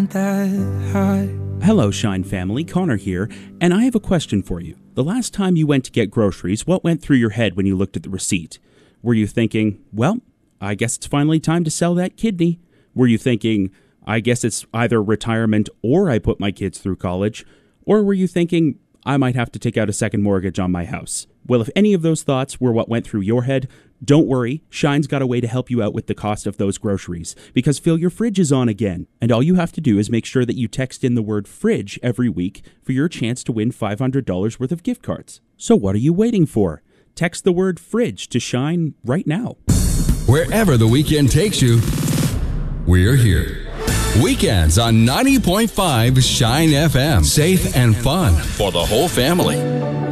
Hello, Shine family. Connor here, and I have a question for you. The last time you went to get groceries, what went through your head when you looked at the receipt? Were you thinking, well, I guess it's finally time to sell that kidney? Were you thinking, I guess it's either retirement or I put my kids through college? Or were you thinking, I might have to take out a second mortgage on my house? Well, if any of those thoughts were what went through your head, don't worry, Shine's got a way to help you out with the cost of those groceries, because Fill Your Fridge is on again. And all you have to do is make sure that you text in the word fridge every week for your chance to win $500 worth of gift cards. So what are you waiting for? Text the word fridge to Shine right now. Wherever the weekend takes you, we're here. Weekends on 90.5 Shine FM. Safe and fun for the whole family.